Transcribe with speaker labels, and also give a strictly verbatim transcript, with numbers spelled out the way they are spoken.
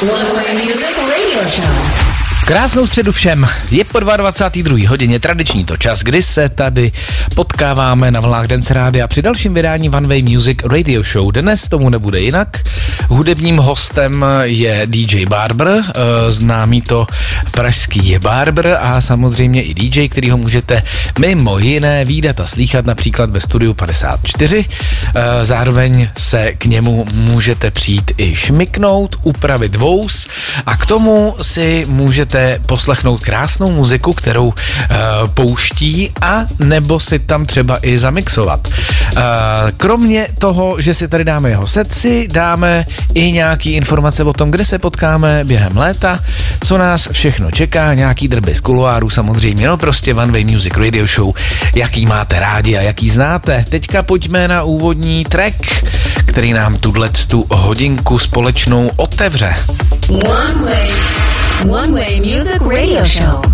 Speaker 1: One Way Music Radio Show.
Speaker 2: Krásnou středu všem. Je po dvacáté druhé hodině, tradiční to čas, kdy se tady potkáváme na vlnách Dance Rádia a při dalším vydání One Way Music Radio Show. Dnes tomu nebude jinak. Hudebním hostem je D J Barber, známý to pražský Barber a samozřejmě i D J, který ho můžete mimo jiné vídat a slýchat například ve studiu padesát čtyři. Zároveň se k němu můžete přijít i šmiknout, upravit vous a k tomu si můžete poslechnout krásnou muziku, kterou uh, pouští a nebo si tam třeba i zamixovat. Uh, kromě toho, že si tady dáme jeho seci, dáme i nějaký informace o tom, kde se potkáme během léta, co nás všechno čeká, nějaký drby z kuloáru samozřejmě, no prostě One Way Music Radio Show, jaký máte rádi a jaký znáte. Teďka pojďme na úvodní track, který nám tuhletu hodinku společnou otevře.
Speaker 1: One Way, One Way Music Radio Show.